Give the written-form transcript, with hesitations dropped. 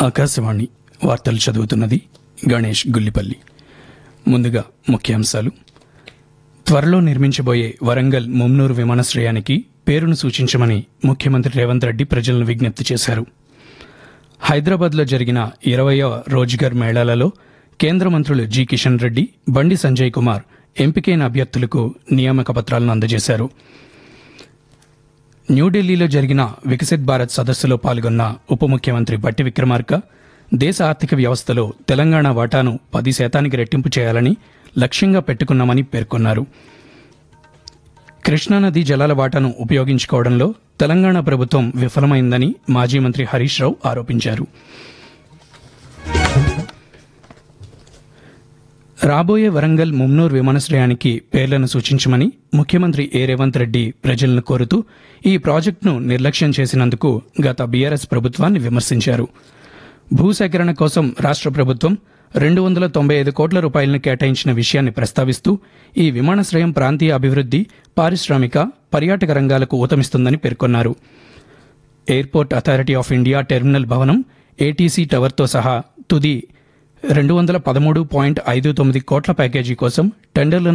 ఆకాశవాణి వార్తలు చదువుతున్నది గణేష్ గుల్లిపల్లి. ముందుగా ముఖ్యాంశాలు. త్వరలో నిర్మించబోయే వరంగల్ ముమ్నూరు విమానాశ్రయానికి పేరును సూచించమని ముఖ్యమంత్రి రేవంత్ రెడ్డి ప్రజలను విజ్ఞప్తి చేశారు. హైదరాబాద్లో జరిగిన 20వ రోజ్గార్ మేళాలలో కేంద్ర మంత్రులు జి కిషన్ రెడ్డి, బండి సంజయ్ కుమార్ ఎంపికైన అభ్యర్థులకు నియామక పత్రాలను అందజేశారు. న్యూఢిల్లీలో జరిగిన వికసిత్ భారత్ సదస్సులో పాల్గొన్న ఉప ముఖ్యమంత్రి బట్టి విక్రమార్క దేశ ఆర్థిక వ్యవస్థలో తెలంగాణ వాటాను 10% రెట్టింపు చేయాలని లక్ష్యంగా పెట్టుకున్నామని పేర్కొన్నారు. కృష్ణానదీ జలాల వాటాను ఉపయోగించుకోవడంలో తెలంగాణ ప్రభుత్వం విఫలమైందని మాజీ మంత్రి హరీష్ రావు ఆరోపించారు. రాబోయే వరంగల్ ముమ్నూర్ విమానాశ్రయానికి పేర్లను సూచించమని ముఖ్యమంత్రి రేవంత్ రెడ్డి ప్రజలను కోరుతూ ఈ ప్రాజెక్టును నిర్లక్ష్యం చేసినందుకు గత బీఆర్ఎస్ ప్రభుత్వాన్ని విమర్శించారు. భూసేకరణ కోసం రాష్ట్ర ప్రభుత్వం 295 కోట్ల రూపాయలను కేటాయించిన విషయాన్ని ప్రస్తావిస్తూ ఈ విమానాశ్రయం ప్రాంతీయ అభివృద్ధి, పారిశ్రామిక, పర్యాటక రంగాలకు ఊతమిస్తుందని పేర్కొన్నారు. Airport authority of India terminal భవనం, ఏటీసీ టవర్తో సహా తుది 213.59 కోట్ల ప్యాకేజీ కోసం టెండర్లను